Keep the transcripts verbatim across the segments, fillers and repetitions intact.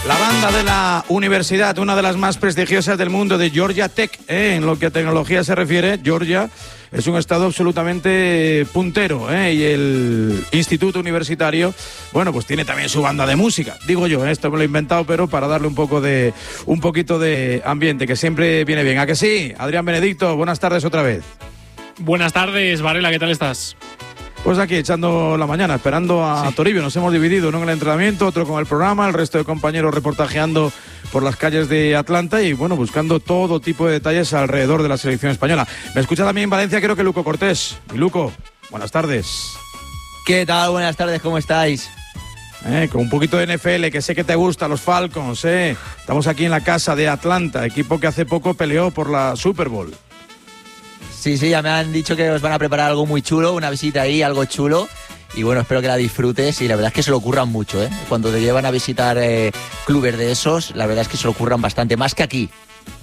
La banda de la universidad, una de las más prestigiosas del mundo, de Georgia Tech, ¿eh? En lo que a tecnología se refiere, Georgia es un estado absolutamente puntero, ¿eh? Y el instituto universitario, bueno, pues tiene también su banda de música. Digo yo, ¿eh? Esto me lo he inventado, pero para darle un poco de, un poquito de ambiente, que siempre viene bien. ¿A que sí? Adrián Benedicto, buenas tardes otra vez. Buenas tardes, Varela, ¿qué tal estás? Pues aquí echando la mañana, esperando a sí. Toribio. Nos hemos dividido, uno en el entrenamiento, otro con el programa, el resto de compañeros reportajeando por las calles de Atlanta y, bueno, buscando todo tipo de detalles alrededor de la selección española. Me escucha también en Valencia, creo que Luco Cortés. Y Luco, buenas tardes. ¿Qué tal? Buenas tardes, ¿cómo estáis? Eh, con un poquito de N F L, que sé que te gusta, los Falcons, eh. Estamos aquí en la casa de Atlanta, equipo que hace poco peleó por la Super Bowl. Sí, sí, ya me han dicho que os van a preparar algo muy chulo, una visita ahí, algo chulo. Y bueno, espero que la disfrutes y la verdad es que se lo ocurran mucho, ¿eh? Cuando te llevan a visitar eh, clubes de esos, la verdad es que se lo ocurran bastante, más que aquí.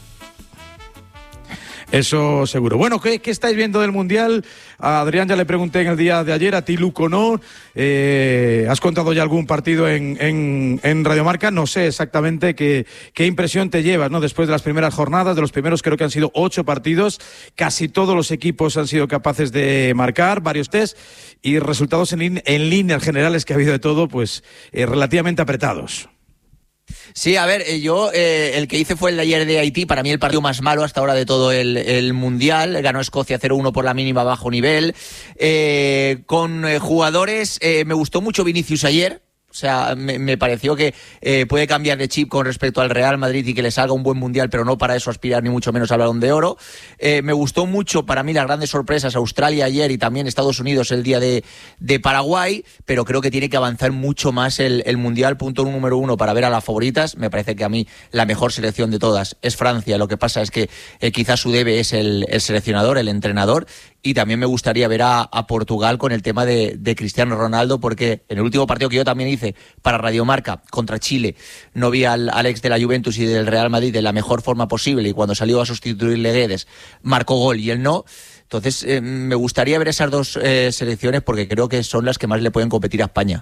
Eso seguro. Bueno, ¿qué, qué estáis viendo del Mundial? A Adrián ya le pregunté en el día de ayer, a ti, Luco, ¿no? Eh, ¿Has contado ya algún partido en, en, en Radio Marca? No sé exactamente qué, qué impresión te llevas, ¿no? Después de las primeras jornadas, de los primeros creo que han sido ocho partidos, casi todos los equipos han sido capaces de marcar, varios test, y resultados en, en líneas generales, que ha habido de todo, pues eh, relativamente apretados. Sí, a ver, yo eh, el que hice fue el de ayer de Haití, para mí el partido más malo hasta ahora de todo el, el Mundial. Ganó Escocia cero uno por la mínima bajo nivel. Eh, con eh, jugadores, eh, me gustó mucho Vinicius ayer. O sea, me, me pareció que eh, puede cambiar de chip con respecto al Real Madrid y que le salga un buen Mundial, pero no para eso aspirar ni mucho menos al Balón de Oro. Eh, me gustó mucho, para mí, las grandes sorpresas, Australia ayer y también Estados Unidos el día de, de Paraguay, pero creo que tiene que avanzar mucho más el, el Mundial. Punto número uno para ver a las favoritas. Me parece que a mí la mejor selección de todas es Francia. Lo que pasa es que eh, quizás su debe es el, el seleccionador, el entrenador. Y también me gustaría ver a, a Portugal con el tema de, de Cristiano Ronaldo, porque en el último partido que yo también hice para Radio Marca contra Chile, no vi al, al ex de la Juventus y del Real Madrid de la mejor forma posible, y cuando salió a sustituirle Guedes marcó gol y él no. Entonces eh, me gustaría ver esas dos eh, selecciones, porque creo que son las que más le pueden competir a España.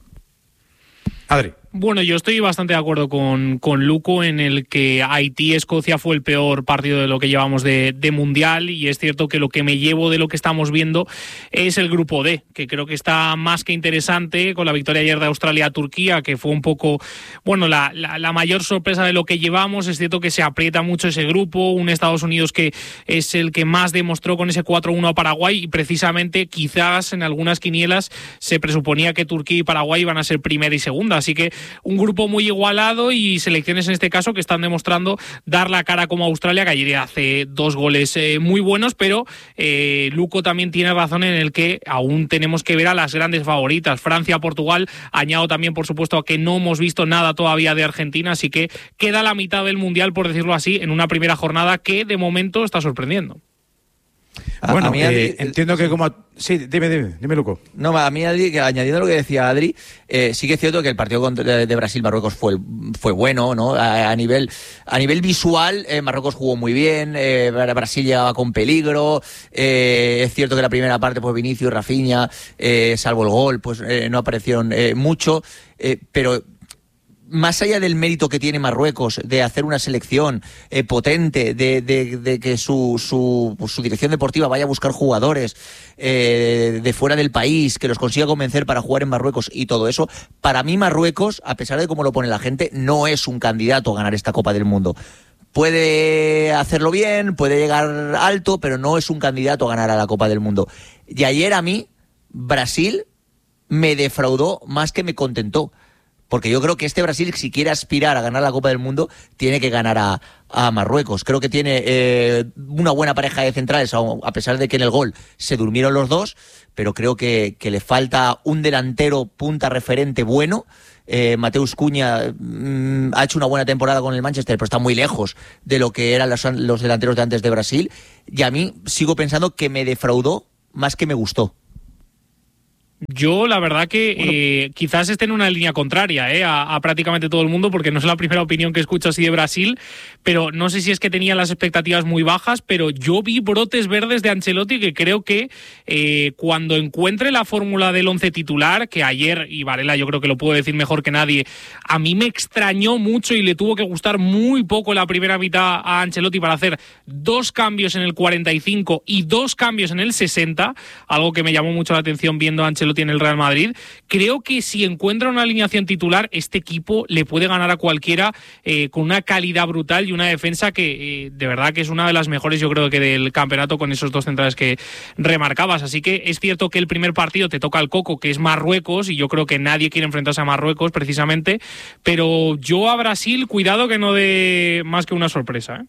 Adri. Bueno, yo estoy bastante de acuerdo con, con Luco en el que Haití-Escocia fue el peor partido de lo que llevamos de, de Mundial, y es cierto que lo que me llevo de lo que estamos viendo es el grupo D, que creo que está más que interesante, con la victoria ayer de Australia-Turquía, que fue un poco, bueno, la, la, la mayor sorpresa de lo que llevamos. Es cierto que se aprieta mucho ese grupo, un Estados Unidos que es el que más demostró con ese cuatro uno a Paraguay, y precisamente quizás en algunas quinielas se presuponía que Turquía y Paraguay iban a ser primera y segunda, así que un grupo muy igualado, y selecciones en este caso que están demostrando dar la cara, como Australia, que ayer hace dos goles eh, muy buenos, pero eh, Luco también tiene razón en el que aún tenemos que ver a las grandes favoritas, Francia, Portugal. Añado también, por supuesto, a que no hemos visto nada todavía de Argentina, así que queda la mitad del Mundial, por decirlo así, en una primera jornada que de momento está sorprendiendo. A, bueno, a mí, Adri, eh, entiendo que como... Sí, dime, dime, dime, Luco. No, a mí, Adri, que añadiendo lo que decía Adri, eh, sí que es cierto que el partido contra, de, de Brasil-Marruecos fue, fue bueno, ¿no? A, a nivel a nivel visual, eh, Marruecos jugó muy bien, eh, Brasil llegaba con peligro, eh, es cierto que la primera parte, pues Vinicius, Rafinha, eh, salvo el gol, pues eh, no aparecieron eh, mucho, eh, pero... Más allá del mérito que tiene Marruecos de hacer una selección eh, potente, de, de, de que su, su, su dirección deportiva vaya a buscar jugadores eh, de fuera del país, que los consiga convencer para jugar en Marruecos y todo eso, para mí Marruecos, a pesar de cómo lo pone la gente, no es un candidato a ganar esta Copa del Mundo. Puede hacerlo bien, puede llegar alto, pero no es un candidato a ganar a la Copa del Mundo. Y ayer a mí, Brasil me defraudó más que me contentó. Porque yo creo que este Brasil, si quiere aspirar a ganar la Copa del Mundo, tiene que ganar a, a Marruecos. Creo que tiene eh, una buena pareja de centrales, a pesar de que en el gol se durmieron los dos, pero creo que, que le falta un delantero punta referente bueno. Eh, Mateus Cunha mmm, ha hecho una buena temporada con el Manchester, pero está muy lejos de lo que eran los, los delanteros de antes de Brasil. Y a mí sigo pensando que me defraudó más que me gustó. Yo, la verdad que Bueno. eh, quizás esté en una línea contraria eh, a, a prácticamente todo el mundo, porque no es la primera opinión que escucho así de Brasil, pero no sé si es que tenía las expectativas muy bajas, pero yo vi brotes verdes de Ancelotti que creo que eh, cuando encuentre la fórmula del once titular, que ayer, y Varela yo creo que lo puedo decir mejor que nadie, a mí me extrañó mucho y le tuvo que gustar muy poco la primera mitad a Ancelotti para hacer dos cambios en el cuarenta y cinco y dos cambios en el sesenta, algo que me llamó mucho la atención viendo a Ancelotti en el Real Madrid. Creo que si encuentra una alineación titular, este equipo le puede ganar a cualquiera eh, con una calidad brutal y una defensa que eh, de verdad que es una de las mejores, yo creo que del campeonato, con esos dos centrales que remarcabas. Así que es cierto que el primer partido te toca el coco, que es Marruecos, y yo creo que nadie quiere enfrentarse a Marruecos precisamente, pero yo a Brasil, cuidado que no dé más que una sorpresa, ¿eh?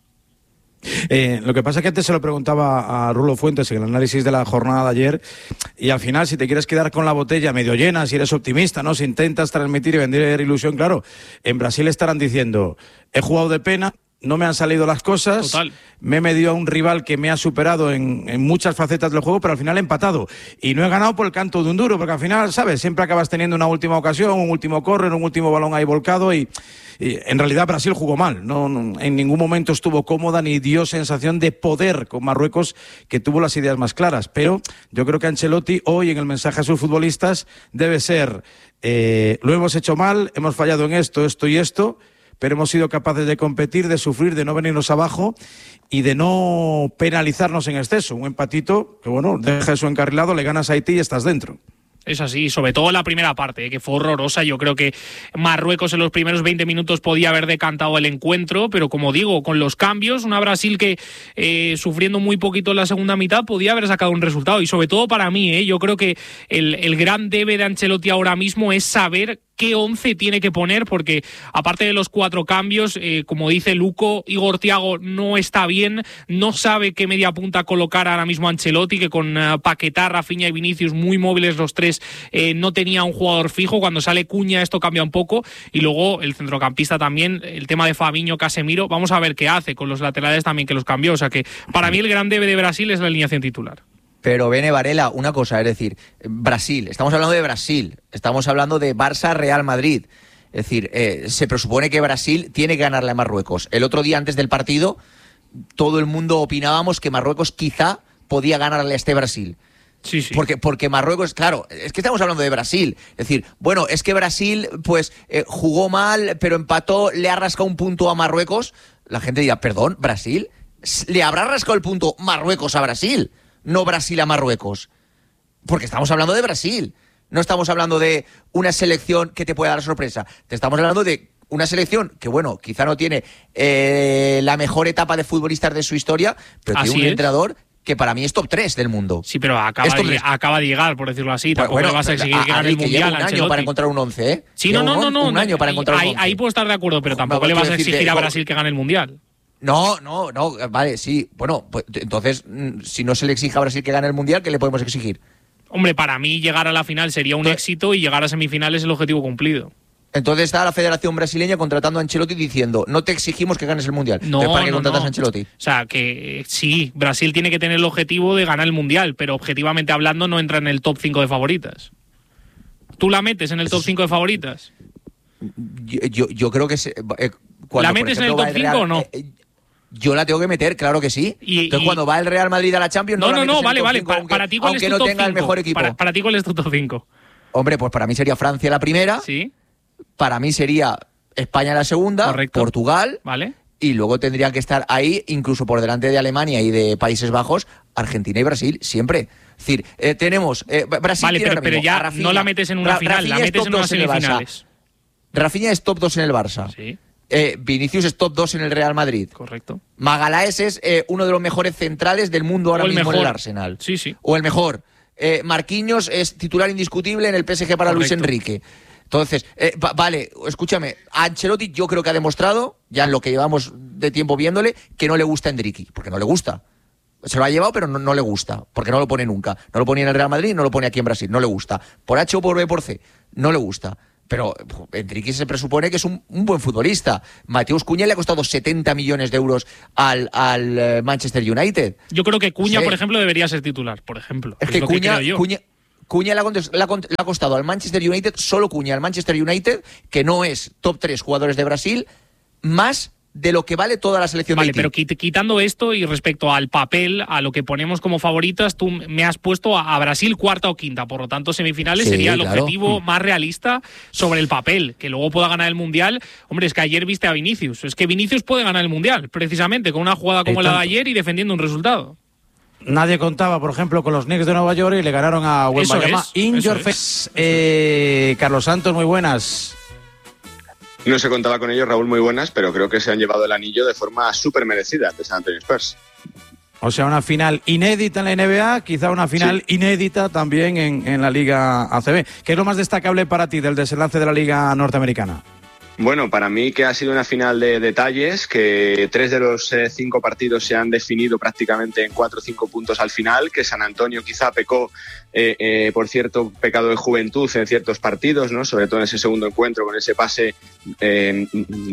Eh, lo que pasa es que antes se lo preguntaba a Rulo Fuentes en el análisis de la jornada de ayer, y al final, si te quieres quedar con la botella medio llena, si eres optimista, ¿no? Si intentas transmitir y vender ilusión, claro, en Brasil estarán diciendo, he jugado de pena, no me han salido las cosas, Total. me he medido a un rival que me ha superado en, en muchas facetas del juego, pero al final he empatado. Y no he ganado por el canto de un duro, porque al final, ¿sabes? Siempre acabas teniendo una última ocasión, un último córner, un último balón ahí volcado y, y en realidad Brasil jugó mal. No, no, en ningún momento estuvo cómoda ni dio sensación de poder con Marruecos, que tuvo las ideas más claras. Pero yo creo que Ancelotti hoy en el mensaje a sus futbolistas debe ser, eh, lo hemos hecho mal, hemos fallado en esto, esto y esto, pero hemos sido capaces de competir, de sufrir, de no venirnos abajo y de no penalizarnos en exceso. Un empatito que, bueno, deja eso encarrilado, le ganas a Haití y estás dentro. Es así, sobre todo la primera parte, ¿eh? Que fue horrorosa. Yo creo que Marruecos en los primeros veinte minutos podía haber decantado el encuentro, pero como digo, con los cambios, una Brasil que eh, sufriendo muy poquito en la segunda mitad podía haber sacado un resultado. Y sobre todo para mí, ¿eh? Yo creo que el, el gran debe de Ancelotti ahora mismo es saber qué once tiene que poner, porque aparte de los cuatro cambios, eh, como dice Luco, Igor Thiago no está bien, no sabe qué media punta colocar ahora mismo Ancelotti, que con uh, Paquetá, Rafinha y Vinicius muy móviles los tres, eh, no tenía un jugador fijo. Cuando sale Cuña esto cambia un poco, y luego el centrocampista también, el tema de Fabinho, Casemiro, vamos a ver qué hace con los laterales también que los cambió. O sea que para mí el gran debe de Brasil es la alineación titular. Pero Bene, Varela, una cosa, es decir, Brasil, estamos hablando de Brasil, estamos hablando de Barça-Real Madrid. Es decir, eh, se presupone que Brasil tiene que ganarle a Marruecos. El otro día, antes del partido, todo el mundo opinábamos que Marruecos quizá podía ganarle a este Brasil. Sí, sí. Porque, porque Marruecos, claro, es que estamos hablando de Brasil. Es decir, bueno, es que Brasil pues eh, jugó mal, pero empató, le ha rascado un punto a Marruecos. La gente dirá, perdón, ¿Brasil? ¿Le habrá rascado el punto Marruecos a Brasil? No Brasil a Marruecos. Porque estamos hablando de Brasil. No estamos hablando de una selección que te pueda dar sorpresa. Te estamos hablando de una selección que, bueno, quizá no tiene eh, la mejor etapa de futbolistas de su historia, pero Así tiene un es. entrenador que para mí es top tres del mundo. Sí, pero acaba, Esto de, es- acaba de llegar, por decirlo así. Tampoco Bueno, le vas a exigir a- que gane a- el que Mundial lleva a un año Ancelotti. para encontrar un once, ¿eh? Sí, Lleva no, no, un, no, no. un año para encontrar ahí, un once. ahí puedo estar de acuerdo, pero tampoco Quiero le vas a decirte, exigir a no- Brasil que gane el Mundial. No, no, no, vale, sí. Bueno, pues entonces, mm, si no se le exige a Brasil que gane el Mundial, ¿qué le podemos exigir? Hombre, para mí llegar a la final sería un Pues- éxito y llegar a semifinales es el objetivo cumplido. Entonces está la Federación Brasileña contratando a Ancelotti diciendo, no te exigimos que ganes el Mundial. No, Entonces, ¿para qué no, contratas no. a Ancelotti? O sea, que eh, sí, Brasil tiene que tener el objetivo de ganar el Mundial, pero objetivamente hablando no entra en el top cinco de favoritas. ¿Tú la metes en el top cinco de favoritas? Yo, yo, yo creo que... Se, eh, cuando, ¿La por metes en ejemplo, el va top Real- cinco o no? eh, eh, yo la tengo que meter, claro que sí. Y- Entonces, y- cuando va el Real Madrid a la Champions, no, No, la no, metes no, en el vale, top vale. cinco, Para, aunque, para ti, ¿cuál aunque es tu no top tenga el cinco? mejor equipo. Para, para ti, ¿cuál es tu top cinco? Hombre, pues para mí sería Francia la primera, Sí, para mí sería España la segunda, Correcto. Portugal, ¿vale? y luego tendrían que estar ahí, incluso por delante de Alemania y de Países Bajos, Argentina y Brasil, siempre. Es decir, eh, tenemos... eh, Brasil Vale, tiene pero, ahora pero mismo ya a Rafinha. no la metes en una Ra- final, Rafinha la es metes top en unas dos el Barça. semifinales. Rafinha es top dos en el Barça. Sí, Eh, Vinicius es top dos en el Real Madrid. correcto. Magalaes es eh, uno de los mejores centrales del mundo ahora O el mismo en mejor. el Arsenal. Sí, sí. O el mejor. Eh, Marquinhos es titular indiscutible en el P S G para Luis Correcto. Enrique. Entonces, eh, va- vale, escúchame, a Ancelotti yo creo que ha demostrado, ya en lo que llevamos de tiempo viéndole, que no le gusta Enrique, porque no le gusta. Se lo ha llevado, pero no, no le gusta, porque no lo pone nunca. No lo ponía en el Real Madrid, no lo pone aquí en Brasil, no le gusta. Por H o por B por C, no le gusta. Pero puf, Enrique se presupone que es un, un buen futbolista. Mateus Cuña le ha costado setenta millones de euros al, al eh, Manchester United. Yo creo que Cuña, Sí. por ejemplo, debería ser titular, por ejemplo. Es que lo Cuña, creo yo. Cuña, Cunha le ha, le, ha, le ha costado al Manchester United, solo Cunha al Manchester United, que no es top tres jugadores de Brasil, más de lo que vale toda la selección vale, de Haití. Pero quitando esto y respecto al papel, a lo que ponemos como favoritas, tú me has puesto a Brasil cuarta o quinta, por lo tanto semifinales sí, sería el claro. objetivo más realista sobre el papel, que luego pueda ganar el Mundial. Hombre, es que ayer viste a Vinicius, es que Vinicius puede ganar el Mundial, precisamente, con una jugada como la de ayer y defendiendo un resultado. Nadie contaba, por ejemplo, con los Knicks de Nueva York y le ganaron a Wembanyama. In your face. Eh, Carlos Santos, muy buenas. No se contaba con ellos, Raúl, muy buenas, pero creo que se han llevado el anillo de forma súper merecida de San Antonio Spurs. O sea, una final inédita en la N B A, quizá una final sí. inédita también en, en la Liga A C B. ¿Qué es lo más destacable para ti del desenlace de la Liga Norteamericana? Bueno, para mí que ha sido una final de detalles, que tres de los eh, cinco partidos se han definido prácticamente en cuatro o cinco puntos al final, que San Antonio quizá pecó eh, eh, por cierto pecado de juventud en ciertos partidos, ¿no? Sobre todo en ese segundo encuentro con ese pase eh,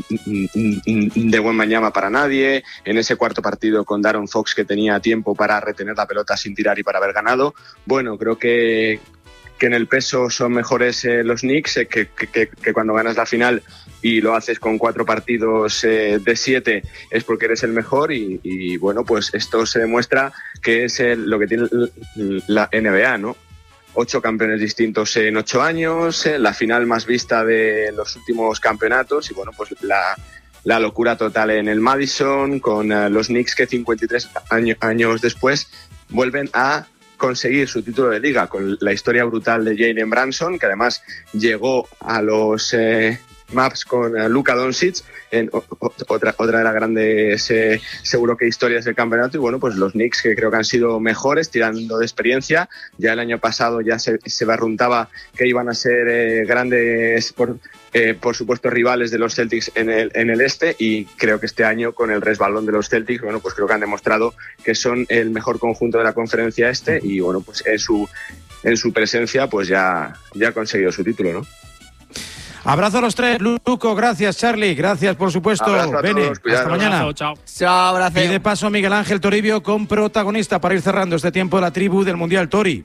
de Wembanyama para nadie, en ese cuarto partido con Darren Fox que tenía tiempo para retener la pelota sin tirar y para haber ganado. Bueno, creo que que en el peso son mejores eh, los Knicks, eh, que, que, que cuando ganas la final y lo haces con cuatro partidos eh, de siete es porque eres el mejor y, y bueno, pues esto se demuestra que es el, lo que tiene la N B A, ¿no? Ocho campeones distintos en ocho años, eh, la final más vista de los últimos campeonatos y bueno, pues la, la locura total en el Madison con uh, los Knicks que cincuenta y tres año, años después vuelven a conseguir su título de liga con la historia brutal de Jalen Brunson, que además llegó a los eh, Maps con eh, Luka Doncic, en o, o, otra, otra de las grandes eh, seguro que historias del campeonato. Y bueno, pues los Knicks, que creo que han sido mejores tirando de experiencia. Ya el año pasado ya se, se barruntaba que iban a ser eh, grandes por, eh, por supuesto rivales de los Celtics en el, en el este, y creo que este año con el resbalón de los Celtics, bueno, pues creo que han demostrado que son el mejor conjunto de la conferencia este y bueno, pues en su, en su presencia pues ya, ya ha conseguido su título, ¿no? Abrazo a los tres, Luco, gracias Charlie, gracias por supuesto, Bene, hasta mañana. Abrazo, chao. Chao, abrazo. Y de paso Miguel Ángel Toribio con protagonista para ir cerrando este tiempo de la tribu del Mundial. Tori.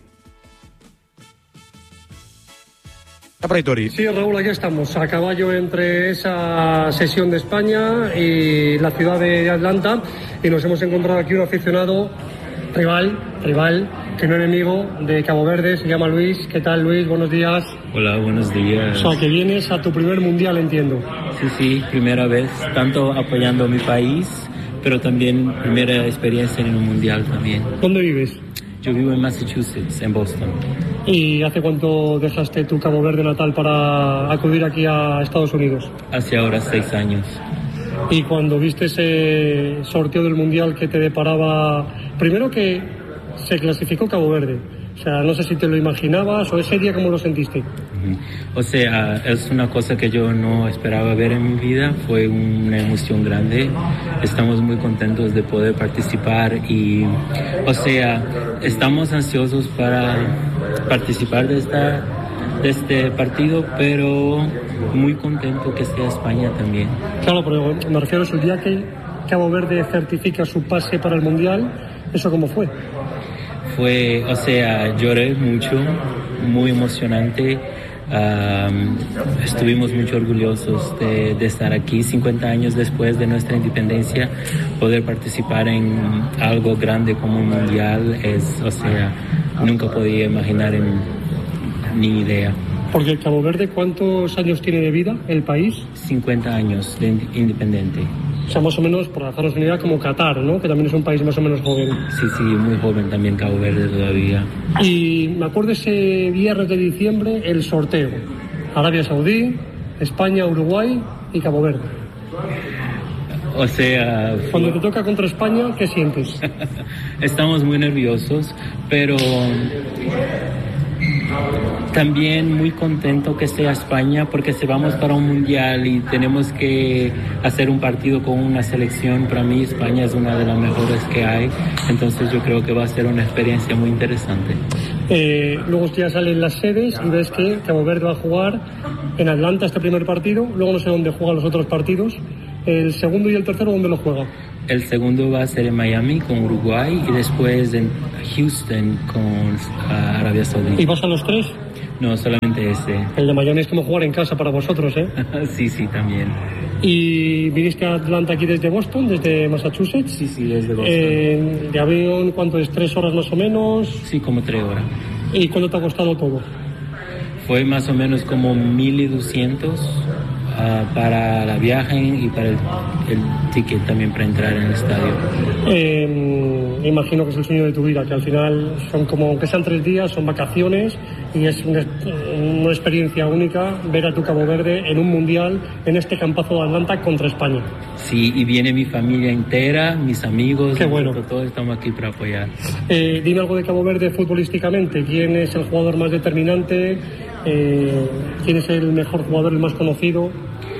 Por ahí, Tori. Sí, Raúl, aquí estamos, a caballo entre esa sesión de España y la ciudad de Atlanta, y nos hemos encontrado aquí un aficionado rival, rival, que no enemigo de Cabo Verde, se llama Luis. ¿Qué tal, Luis? Buenos días. Hola, buenos días. O sea, que vienes a tu primer mundial, entiendo. Sí, sí, primera vez, tanto apoyando a mi país, pero también primera experiencia en un mundial también. ¿Dónde vives? Yo vivo en Massachusetts, en Boston. ¿Y hace cuánto dejaste tu Cabo Verde natal para acudir aquí a Estados Unidos? Hace ahora seis años. Y cuando viste ese sorteo del mundial que te deparaba, primero que se clasificó Cabo Verde, o sea, no sé si te lo imaginabas o ese día cómo lo sentiste. O sea, es una cosa que yo no esperaba ver en mi vida, fue una emoción grande, estamos muy contentos de poder participar y, o sea, estamos ansiosos para participar de esta de este partido, pero muy contento que sea España también. Claro, pero me refiero a el día que Cabo Verde certifica su pase para el Mundial, ¿eso cómo fue? Fue, o sea, lloré mucho, muy emocionante. Um, estuvimos muy orgullosos de, de estar aquí cincuenta años después de nuestra independencia. Poder participar en algo grande como un mundial es, o sea, nunca podía imaginar en, ni idea. Porque el Cabo Verde, ¿cuántos años tiene de vida el país? cincuenta años de independiente. O sea, más o menos, por hacernos una idea, como Qatar, ¿no? Que también es un país más o menos joven. Sí, sí, muy joven también Cabo Verde todavía. Y me acuerdo ese viernes de diciembre, el sorteo. Arabia Saudí, España, Uruguay y Cabo Verde. O sea... Cuando te toca contra España, ¿qué sientes? Estamos muy nerviosos, pero... también muy contento que sea España porque si vamos para un mundial y tenemos que hacer un partido con una selección, para mí España es una de las mejores que hay, entonces yo creo que va a ser una experiencia muy interesante. Eh, luego ya salen las sedes y ves que Cabo Verde va a jugar en Atlanta este primer partido, luego no sé dónde juegan los otros partidos, ¿El segundo y el tercero dónde lo juega? El segundo va a ser en Miami con Uruguay y después en Houston con uh, Arabia Saudita. ¿Y vas a los tres? No, solamente ese. El de Miami es como jugar en casa para vosotros, ¿eh? Sí, sí, también. ¿Y viniste a Atlanta aquí desde Boston, desde Massachusetts? Sí, sí, desde Boston. Eh, ¿De avión cuánto es? ¿Tres horas más o menos? Sí, como tres horas. ¿Y cuánto te ha costado todo? Fue más o menos como mil doscientos uh, para la viaje y para el, el ticket también para entrar en el estadio. Eh, imagino que es el sueño de tu vida, que al final son como, aunque sean tres días, son vacaciones y es una, una experiencia única ver a tu Cabo Verde en un mundial en este campazo de Atlanta contra España. Sí, y viene mi familia entera, mis amigos. Qué bueno. Todos estamos aquí para apoyar. Eh, dime algo de Cabo Verde futbolísticamente. ¿Quién es el jugador más determinante? Eh, ¿Quién es el mejor jugador, el más conocido?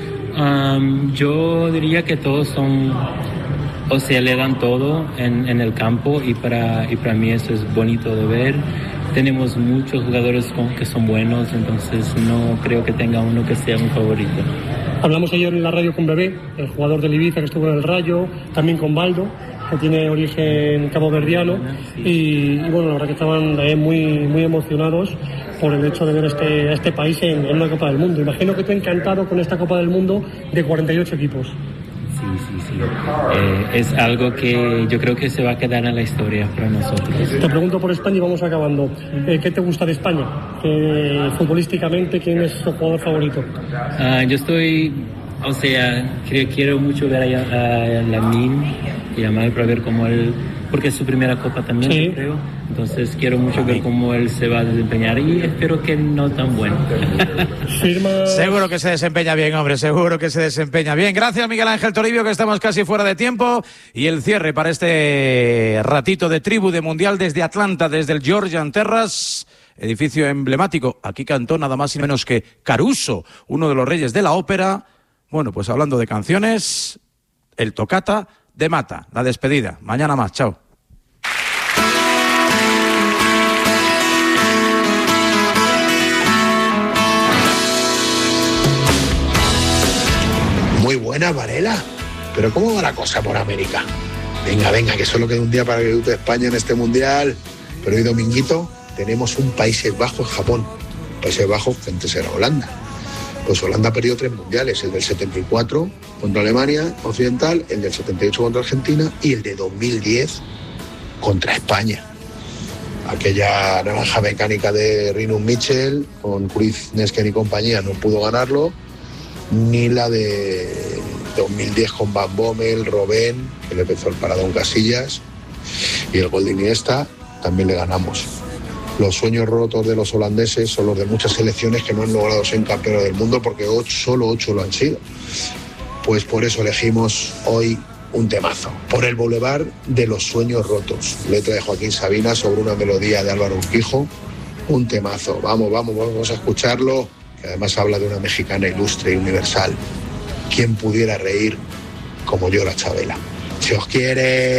Um, yo diría que todos son, o sea, le dan todo en, en el campo y para, y para mí eso es bonito de ver. Tenemos muchos jugadores con, que son buenos, entonces no creo que tenga uno que sea mi favorito. Hablamos ayer en la radio con Bebé, el jugador del Ibiza que estuvo en el Rayo, también con Baldo, que tiene origen caboverdiano, y, y bueno, la verdad que estaban eh, muy, muy emocionados por el hecho de ver este, este país en, en una Copa del Mundo. Imagino que te ha encantado con esta Copa del Mundo de cuarenta y ocho equipos. Sí, sí, sí. Eh, es algo que yo creo que se va a quedar en la historia para nosotros. Te pregunto por España y vamos acabando. Eh, ¿Qué te gusta de España? Eh, futbolísticamente, ¿quién es tu jugador favorito? Uh, yo estoy, o sea, creo, quiero mucho ver a, a Lamine Yamal para ver cómo él, porque es su primera Copa también, sí. Creo. Entonces quiero mucho ver cómo él se va a desempeñar y espero que no tan bueno. Firma... Seguro que se desempeña bien, hombre, seguro que se desempeña bien. Gracias, Miguel Ángel Toribio, que estamos casi fuera de tiempo. Y el cierre para este ratito de tribu de Mundial desde Atlanta, desde el Georgian Terrace, edificio emblemático. Aquí cantó nada más y menos que Caruso, uno de los reyes de la ópera. Bueno, pues hablando de canciones, el Toccata de Mata, la despedida. Mañana más, chao. Muy buena, Varela. Pero ¿cómo va la cosa por América? Venga, venga, que solo queda un día para que debute España en este Mundial. Pero hoy, dominguito, tenemos un Países Bajos-Japón. Países Bajos frente a Holanda. Pues Holanda ha perdido tres mundiales, el del setenta y cuatro contra Alemania Occidental, el del setenta y ocho contra Argentina y el de dos mil diez contra España. Aquella naranja mecánica de Rinus Michel con Cruyff, Nesken y compañía no pudo ganarlo, ni la de dos mil diez con Van Bommel, Robben, que le empezó el paradón Casillas, y el gol de Iniesta también le ganamos. Los sueños rotos de los holandeses son los de muchas selecciones que no han logrado ser campeones del mundo porque ocho, solo ocho lo han sido. Pues por eso elegimos hoy un temazo, por el Boulevard de los Sueños Rotos, letra de Joaquín Sabina sobre una melodía de Álvaro Urquijo, un temazo. Vamos, vamos, vamos a escucharlo, que además habla de una mexicana ilustre y universal. ¿Quién pudiera reír como llora Chabela? Si os quiere...